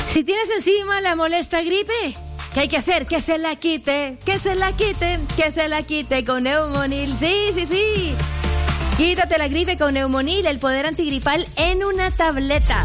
Si tienes encima la molesta gripe, ¿qué hay que hacer? Que se la quite, que se la quite, que se la quite con Neumonil. Sí. Quítate la gripe con Neumonil, el poder antigripal en una tableta.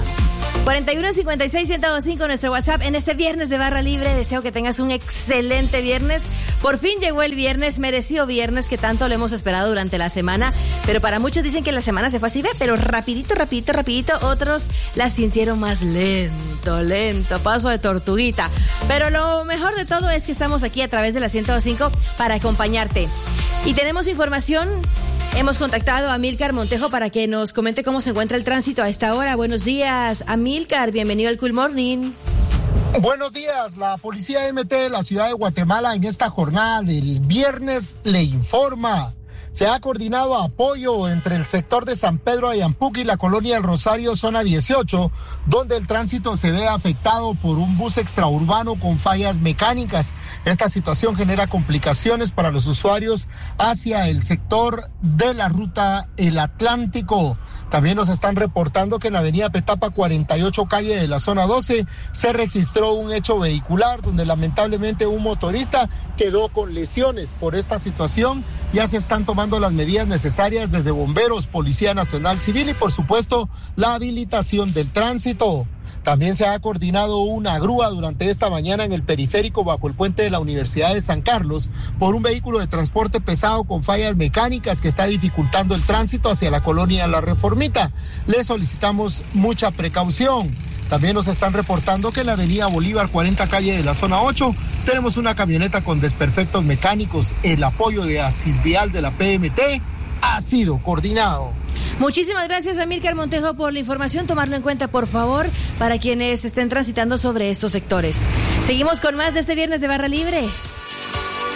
4156-1025, nuestro WhatsApp en este viernes de Barra Libre. Deseo que tengas un excelente viernes. Por fin llegó el viernes, merecido viernes que tanto lo hemos esperado durante la semana. Pero para muchos dicen que la semana se fue así, pero rapidito. Otros la sintieron más lento, paso de tortuguita. Pero lo mejor de todo es que estamos aquí a través de la 105 para acompañarte. Y tenemos información. Hemos contactado a Amílcar Montejo para que nos comente cómo se encuentra el tránsito a esta hora. Buenos días, Amílcar. Bienvenido al Cool Morning. Buenos días. La Policía MT de la ciudad de Guatemala en esta jornada del viernes le informa. Se ha coordinado apoyo entre el sector de San Pedro Ayampuc y la colonia del Rosario, zona 18, donde el tránsito se ve afectado por un bus extraurbano con fallas mecánicas. Esta situación genera complicaciones para los usuarios hacia el sector de la ruta El Atlántico. También nos están reportando que en la avenida Petapa 48, calle de la zona 12, se registró un hecho vehicular donde lamentablemente un motorista quedó con lesiones. Por esta situación ya se están tomando las medidas necesarias desde bomberos, Policía Nacional Civil y por supuesto la habilitación del tránsito. También se ha coordinado una grúa durante esta mañana en el periférico bajo el puente de la Universidad de San Carlos por un vehículo de transporte pesado con fallas mecánicas que está dificultando el tránsito hacia la colonia La Reformita. Le solicitamos mucha precaución. También nos están reportando que en la avenida Bolívar 40, calle de la zona 8, tenemos una camioneta con desperfectos mecánicos. El apoyo de Asisvial de la PMT ha sido coordinado. Muchísimas gracias, Amílcar Montejo, por la información. Tomarlo en cuenta, por favor, para quienes estén transitando sobre estos sectores. Seguimos con más de este viernes de Barra Libre.